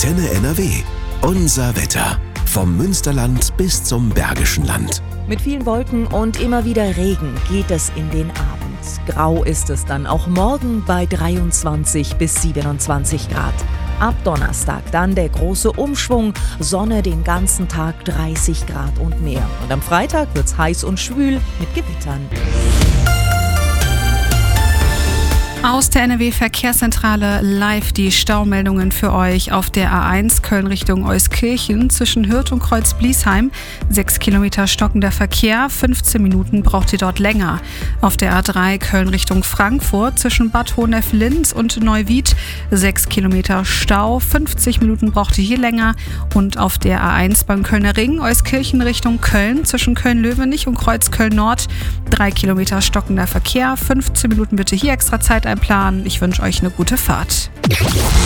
Antenne NRW. Unser Wetter. Vom Münsterland bis zum Bergischen Land. Mit vielen Wolken und immer wieder Regen geht es in den Abend. Grau ist es dann auch morgen bei 23 bis 27 Grad. Ab Donnerstag dann der große Umschwung, Sonne den ganzen Tag 30 Grad und mehr. Und am Freitag wird's heiß und schwül mit Gewittern. Aus der NRW-Verkehrszentrale live die Staumeldungen für euch auf der A1 Köln Richtung Euskirchen zwischen Hürth und Kreuz-Bliesheim. 6 Kilometer stockender Verkehr, 15 Minuten braucht ihr dort länger. Auf der A3 Köln Richtung Frankfurt zwischen Bad Honnef-Linz und Neuwied 6 Kilometer Stau, 50 Minuten braucht ihr hier länger. Und auf der A1 beim Kölner Ring Euskirchen Richtung Köln zwischen Köln-Löwenich und Kreuz-Köln-Nord 3 Kilometer stockender Verkehr, 15 Minuten bitte hier extra Zeit einplanen. Ich wünsche euch eine gute Fahrt.